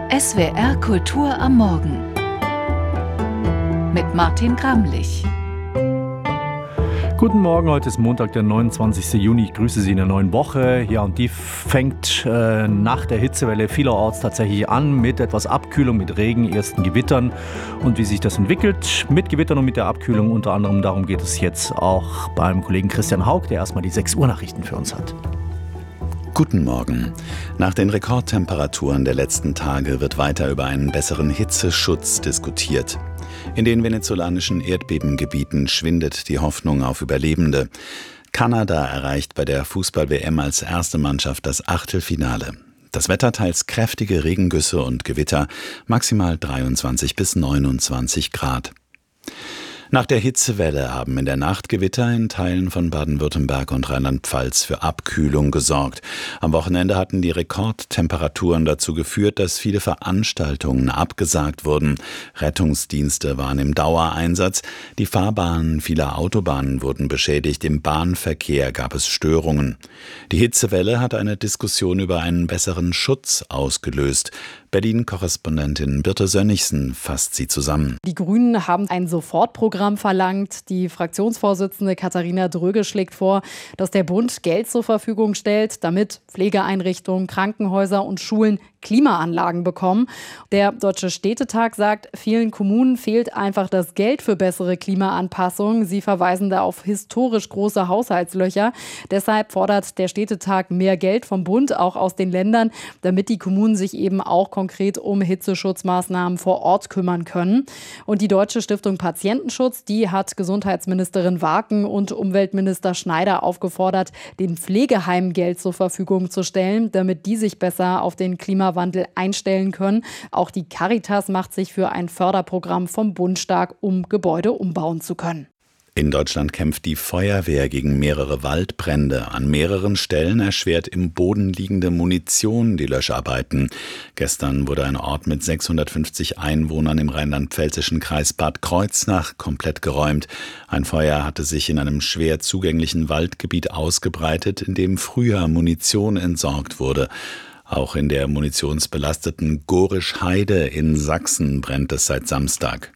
SWR Kultur am Morgen mit Martin Gramlich. Guten Morgen, heute ist Montag, der 29. Juni. Ich grüße Sie in der neuen Woche. Ja, und die fängt nach der Hitzewelle vielerorts tatsächlich an mit etwas Abkühlung, mit Regen, ersten Gewittern. Und wie sich das entwickelt mit Gewittern und mit der Abkühlung, unter anderem darum geht es jetzt auch beim Kollegen Christian Haug, der erstmal die 6 Uhr Nachrichten für uns hat. Guten Morgen. Nach den Rekordtemperaturen der letzten Tage wird weiter über einen besseren Hitzeschutz diskutiert. In den venezolanischen Erdbebengebieten schwindet die Hoffnung auf Überlebende. Kanada erreicht bei der Fußball-WM als erste Mannschaft das Achtelfinale. Das Wetter teils kräftige Regengüsse und Gewitter, maximal 23 bis 29 Grad. Nach der Hitzewelle haben in der Nacht Gewitter in Teilen von Baden-Württemberg und Rheinland-Pfalz für Abkühlung gesorgt. Am Wochenende hatten die Rekordtemperaturen dazu geführt, dass viele Veranstaltungen abgesagt wurden. Rettungsdienste waren im Dauereinsatz. Die Fahrbahnen vieler Autobahnen wurden beschädigt. Im Bahnverkehr gab es Störungen. Die Hitzewelle hat eine Diskussion über einen besseren Schutz ausgelöst. Berlin-Korrespondentin Birte Sönnigsen fasst sie zusammen. Die Grünen haben ein Sofortprogramm verlangt. Die Fraktionsvorsitzende Katharina Dröge schlägt vor, dass der Bund Geld zur Verfügung stellt, damit Pflegeeinrichtungen, Krankenhäuser und Schulen Klimaanlagen bekommen. Der Deutsche Städtetag sagt, vielen Kommunen fehlt einfach das Geld für bessere Klimaanpassung. Sie verweisen da auf historisch große Haushaltslöcher. Deshalb fordert der Städtetag mehr Geld vom Bund, auch aus den Ländern, damit die Kommunen sich eben auch konkret um Hitzeschutzmaßnahmen vor Ort kümmern können. Und die Deutsche Stiftung Patientenschutz, die hat Gesundheitsministerin Warken und Umweltminister Schneider aufgefordert, den Pflegeheimen Geld zur Verfügung zu stellen, damit die sich besser auf den Klimawandel einstellen können. Auch die Caritas macht sich für ein Förderprogramm vom Bund stark, um Gebäude umbauen zu können. In Deutschland kämpft die Feuerwehr gegen mehrere Waldbrände. An mehreren Stellen erschwert im Boden liegende Munition die Löscharbeiten. Gestern wurde ein Ort mit 650 Einwohnern im rheinland-pfälzischen Kreis Bad Kreuznach komplett geräumt. Ein Feuer hatte sich in einem schwer zugänglichen Waldgebiet ausgebreitet, in dem früher Munition entsorgt wurde. Auch in der munitionsbelasteten Gorisch-Heide in Sachsen brennt es seit Samstag.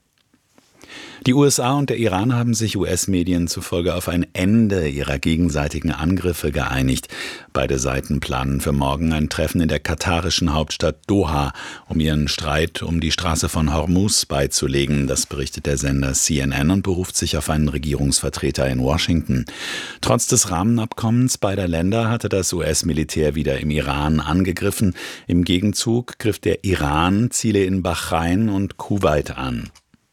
Die USA und der Iran haben sich US-Medien zufolge auf ein Ende ihrer gegenseitigen Angriffe geeinigt. Beide Seiten planen für morgen ein Treffen in der katarischen Hauptstadt Doha, um ihren Streit um die Straße von Hormuz beizulegen. Das berichtet der Sender CNN und beruft sich auf einen Regierungsvertreter in Washington. Trotz des Rahmenabkommens beider Länder hatte das US-Militär wieder im Iran angegriffen. Im Gegenzug griff der Iran Ziele in Bahrain und Kuwait an.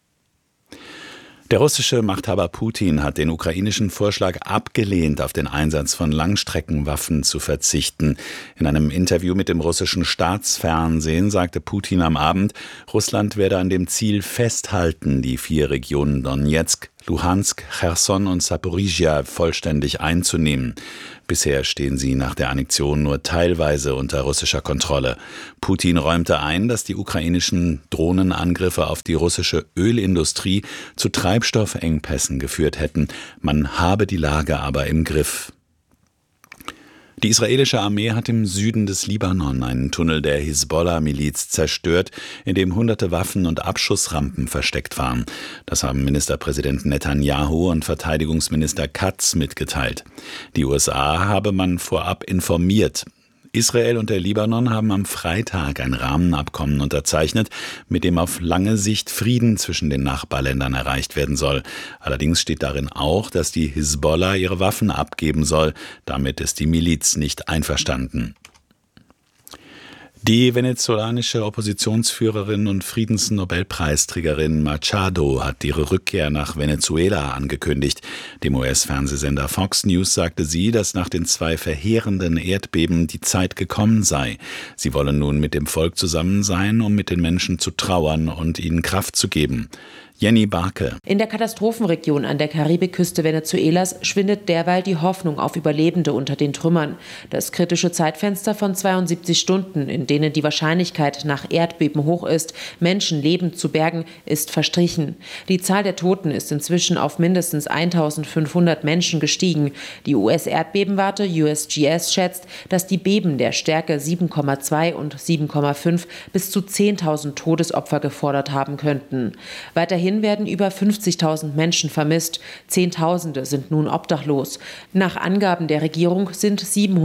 Der russische Machthaber Putin hat den ukrainischen Vorschlag abgelehnt, auf den Einsatz von Langstreckenwaffen zu verzichten. In einem Interview mit dem russischen Staatsfernsehen sagte Putin am Abend, Russland werde an dem Ziel festhalten, die 4 Regionen Donetsk, Luhansk, Cherson und Saporizhia vollständig einzunehmen. Bisher stehen sie nach der Annexion nur teilweise unter russischer Kontrolle. Putin räumte ein, dass die ukrainischen Drohnenangriffe auf die russische Ölindustrie zu Treibstoffengpässen geführt hätten. Man habe die Lage aber im Griff. Die israelische Armee hat im Süden des Libanon einen Tunnel der Hisbollah-Miliz zerstört, in dem hunderte Waffen und Abschussrampen versteckt waren. Das haben Ministerpräsident Netanyahu und Verteidigungsminister Katz mitgeteilt. Die USA habe man vorab informiert. Israel und der Libanon haben am Freitag ein Rahmenabkommen unterzeichnet, mit dem auf lange Sicht Frieden zwischen den Nachbarländern erreicht werden soll. Allerdings steht darin auch, dass die Hisbollah ihre Waffen abgeben soll. Damit ist die Miliz nicht einverstanden. Die venezolanische Oppositionsführerin und Friedensnobelpreisträgerin Machado hat ihre Rückkehr nach Venezuela angekündigt. Dem US-Fernsehsender Fox News sagte sie, dass nach den 2 verheerenden Erdbeben die Zeit gekommen sei. Sie wolle nun mit dem Volk zusammen sein, um mit den Menschen zu trauern und ihnen Kraft zu geben. Jenny Barke. In der Katastrophenregion an der Karibikküste Venezuelas schwindet derweil die Hoffnung auf Überlebende unter den Trümmern. Das kritische Zeitfenster von 72 Stunden, in denen die Wahrscheinlichkeit nach Erdbeben hoch ist, Menschen lebend zu bergen, ist verstrichen. Die Zahl der Toten ist inzwischen auf mindestens 1500 Menschen gestiegen. Die US-Erdbebenwarte USGS schätzt, dass die Beben der Stärke 7,2 und 7,5 bis zu 10.000 Todesopfer gefordert haben könnten. Weiterhin werden über 50.000 Menschen vermisst. Zehntausende sind nun obdachlos. Nach Angaben der Regierung sind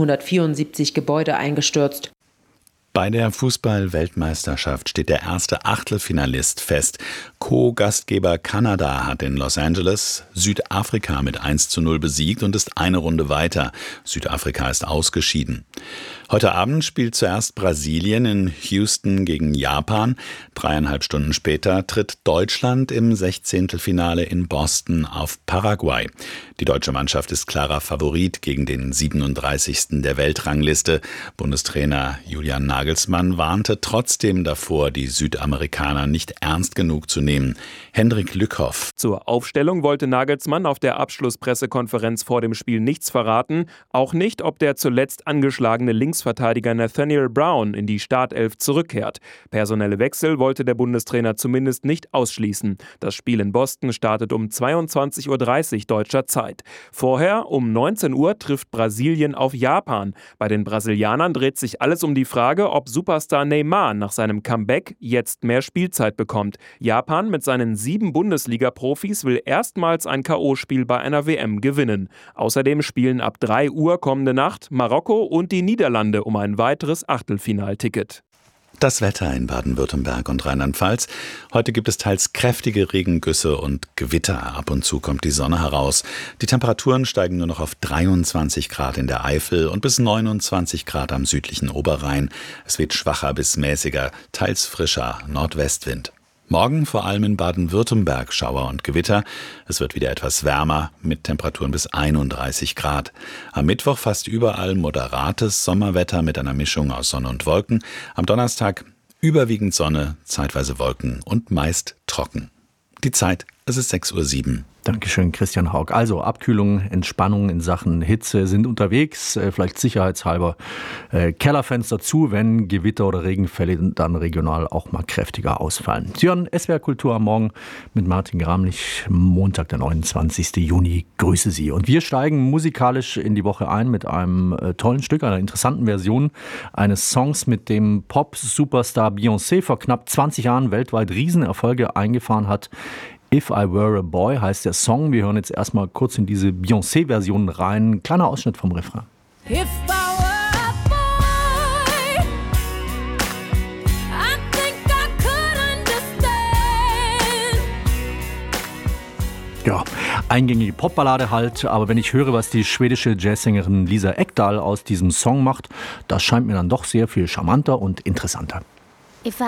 774 Gebäude eingestürzt. Bei der Fußball-Weltmeisterschaft steht der erste Achtelfinalist fest. Co-Gastgeber Kanada hat in Los Angeles Südafrika mit 1:0 besiegt und ist eine Runde weiter. Südafrika ist ausgeschieden. Heute Abend spielt zuerst Brasilien in Houston gegen Japan. 3,5 Stunden später tritt Deutschland im 16. in Boston auf Paraguay. Die deutsche Mannschaft ist klarer Favorit gegen den 37. der Weltrangliste. Bundestrainer Julian Nagelsmann warnte trotzdem davor, die Südamerikaner nicht ernst genug zu nehmen. Hendrik Lückhoff. Zur Aufstellung wollte Nagelsmann auf der Abschlusspressekonferenz vor dem Spiel nichts verraten. Auch nicht, ob der zuletzt angeschlagene Linksverteidiger Nathaniel Brown in die Startelf zurückkehrt. Personelle Wechsel wollte der Bundestrainer zumindest nicht ausschließen. Das Spiel in Boston startet um 22:30 Uhr deutscher Zeit. Vorher um 19 Uhr trifft Brasilien auf Japan. Bei den Brasilianern dreht sich alles um die Frage, ob Superstar Neymar nach seinem Comeback jetzt mehr Spielzeit bekommt. Japan mit seinen 7 Bundesliga-Profis will erstmals ein K.O.-Spiel bei einer WM gewinnen. Außerdem spielen ab 3 Uhr kommende Nacht Marokko und die Niederlande um ein weiteres Achtelfinalticket. Das Wetter in Baden-Württemberg und Rheinland-Pfalz. Heute gibt es teils kräftige Regengüsse und Gewitter. Ab und zu kommt die Sonne heraus. Die Temperaturen steigen nur noch auf 23 Grad in der Eifel und bis 29 Grad am südlichen Oberrhein. Es weht schwacher bis mäßiger, teils frischer Nordwestwind. Morgen vor allem in Baden-Württemberg Schauer und Gewitter. Es wird wieder etwas wärmer mit Temperaturen bis 31 Grad. Am Mittwoch fast überall moderates Sommerwetter mit einer Mischung aus Sonne und Wolken. Am Donnerstag überwiegend Sonne, zeitweise Wolken und meist trocken. Die Zeit, es ist 6:07 Uhr. Dankeschön, Christian Haug. Also Abkühlung, Entspannung in Sachen Hitze sind unterwegs. Vielleicht sicherheitshalber Kellerfenster zu, wenn Gewitter oder Regenfälle dann regional auch mal kräftiger ausfallen. Sie hören SWR Kultur am Morgen mit Martin Gramlich. Montag, der 29. Juni. Grüße Sie. Und wir steigen musikalisch in die Woche ein mit einem tollen Stück, einer interessanten Version eines Songs, mit dem Pop-Superstar Beyoncé vor knapp 20 Jahren weltweit Riesenerfolge eingefahren hat. If I Were a Boy heißt der Song. Wir hören jetzt erstmal kurz in diese Beyoncé-Version rein. Kleiner Ausschnitt vom Refrain. If I were a boy, I think I could understand. Ja, eingängige Popballade halt, aber wenn ich höre, was die schwedische Jazzsängerin Lisa Ekdahl aus diesem Song macht, das scheint mir dann doch sehr viel charmanter und interessanter.